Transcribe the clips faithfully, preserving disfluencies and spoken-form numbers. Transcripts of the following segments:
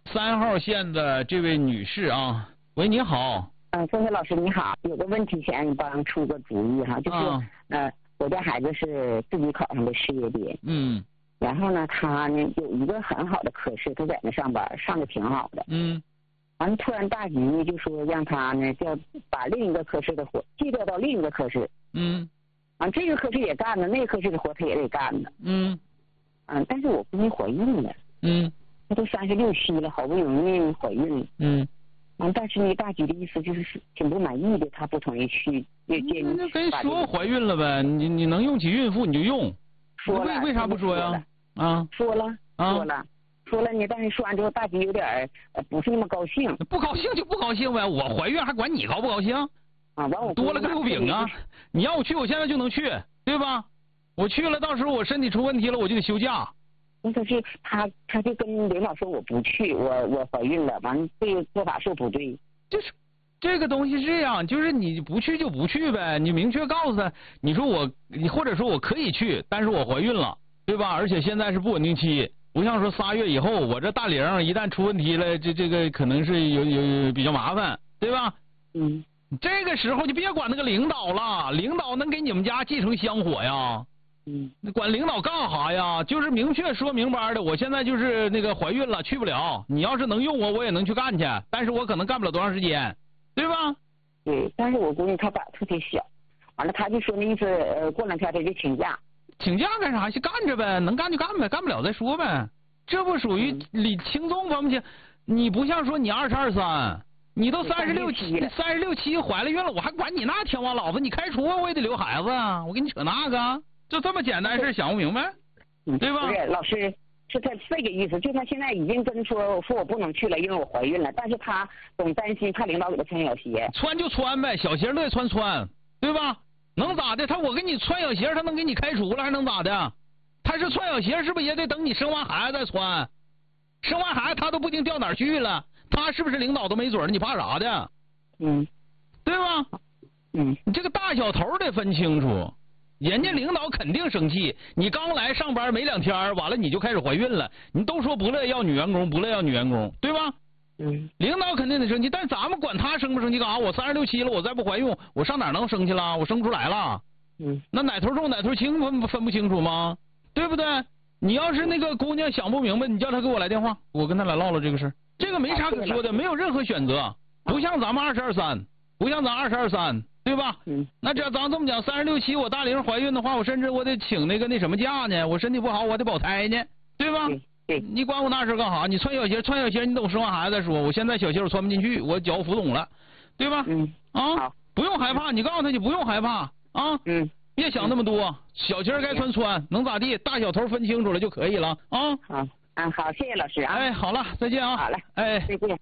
三号线的这位女士啊，喂，你好。 嗯，孙飞老师你好，有个问题想让你帮出个主意哈，就是、啊、呃，我家孩子是自己考上的事业编， 嗯， 然后呢，他呢有一个很好的科室，他在那上班，上的挺好的， 嗯， 完了突然大局呢就说让他呢调把另一个科室的活借调到另一个科室， 嗯， 完这个科室也干了，那个科室的活他也得干了， 嗯， 嗯，但是我闺女怀孕了， 嗯， 她都三十六七了，好不容易怀孕了， 嗯。 完，但是呢，大局的意思就是挺不满意的，他不同意去也建议。 那跟说怀孕了呗，你你能用起孕妇你就用。 说了。 为为啥不说呀？啊。 说了， 啊、 说了，说了呢，但是说完之后，大局有点呃不是那么高兴。 不高兴就不高兴呗，我怀孕还管你高不高兴？ 啊，完我多了个六饼啊！你要我去，我现在就能去，对吧？我去了，到时候我身体出问题了，我就得休假。 那可是他，他就跟领导说我不去，我我怀孕了，完了这个做法是不对。 就是这个东西是这样，就是你不去就不去呗，你明确告诉他，你说我，你或者说我可以去，但是我怀孕了，对吧？而且现在是不稳定期，不像说仨月以后，我这大龄一旦出问题了，这这个可能是有有比较麻烦，对吧？ 嗯。 这个时候就别管那个领导了，领导能给你们家继承香火呀。 嗯， 管领导干啥呀？就是明确说明白的，我现在就是那个怀孕了，去不了。你要是能用我，我也能去干去，但是我可能干不了多长时间，对吧？ 对，但是我估计他胆特别小，完了他就说那意思，呃，过两天他就请假。 请假干啥？去干着呗，能干就干呗，干不了再说呗。这不属于理轻重分不清。你不像说你二十二三，你都三十六七，三十六七怀了孕了，我还管你那天王老子？你开除我，我也得留孩子啊！我给你扯那个。就这么简单事想不明白，对吧？ 不是老师，是他这个意思，就他现在已经跟说说我不能去了，因为我怀孕了，但是他总担心怕领导给他穿小鞋。 穿就穿呗，小鞋乐意穿穿，对吧？能咋的？他我给你穿小鞋，他能给你开除了还能咋的？他是穿小鞋，是不是也得等你生完孩子再穿？生完孩子他都不定调哪儿去了，他是不是领导都没准儿？你怕啥的？ 嗯， 对吧？ 嗯， 你这个大小头得分清楚。人家领导肯定生气，你刚来上班没两天，完了你就开始怀孕了。你都说不乐意要女员工，不乐意要女员工，对吧？ 嗯。领导肯定得生气，但咱们管他生不生气干啥？我三十六七了，我再不怀孕，我上哪能生去了？我生不出来了。 嗯。 那哪头重哪头轻分分不清楚吗？对不对？你要是那个姑娘想不明白，你叫她给我来电话，我跟她俩唠唠这个事。这个没啥可说的，没有任何选择，不像咱们二十二三，不像咱二十二三。对吧？ 嗯， 那这咱这么讲，三十六七我大龄怀孕的话，我甚至我得请那个那什么假呢？我身体不好，我得保胎呢，对吧？ 对，对你管我那事干啥？你穿小鞋，穿小鞋，你等我生完孩子再说。我现在小鞋我穿不进去，我脚浮肿了，对吧？ 嗯， 啊，不用害怕，你告诉他你不用害怕啊， 嗯， 别想那么多，小鞋该穿穿，能咋地？大小头分清楚了就可以了啊。 好，嗯，好，谢谢老师啊。 哎，好了，再见啊。 好嘞， 哎， 再见。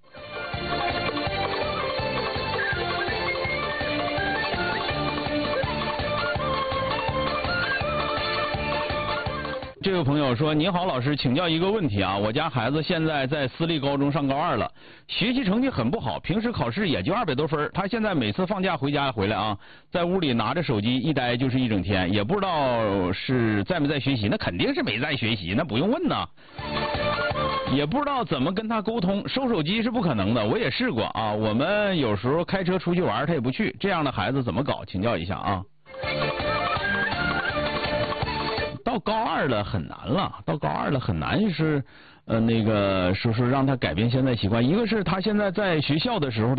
这位朋友说：“你好，老师，请教一个问题啊，我家孩子现在在私立高中上高二了，学习成绩很不好，平时考试也就二百多分。他现在每次放假回家回来啊，在屋里拿着手机一待就是一整天，也不知道是在没在学习，那肯定是没在学习，那不用问呐。也不知道怎么跟他沟通，收手机是不可能的，我也试过啊。我们有时候开车出去玩，他也不去，这样的孩子怎么搞？请教一下啊。”到高二了很难了，到高二了很难是，呃，那个说说让他改变现在习惯。一个是他现在在学校的时候。